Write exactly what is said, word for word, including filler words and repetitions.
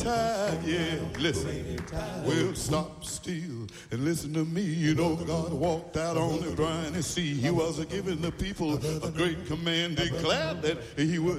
tide, yeah. Listen, we'll stop still and listen to me. You know, God walked out on the briny sea. He was giving the people a great command, declared that he would